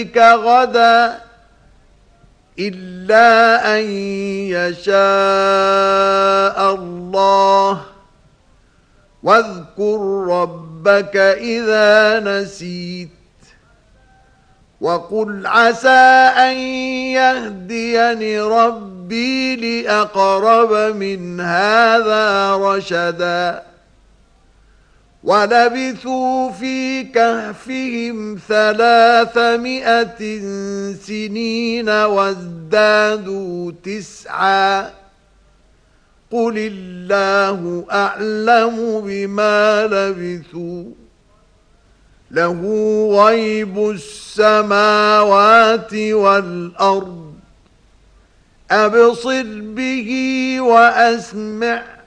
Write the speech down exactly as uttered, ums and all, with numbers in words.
غدا إلا أن يشاء الله واذكر ربك إذا نسيت وقل عسى أن يهديني ربي لأقرب من هذا رشدا ولبثوا في كهفهم ثلاثمائة سنين وازدادوا تسعا قل الله أعلم بما لبثوا له غيب السماوات والأرض أبصر به وأسمع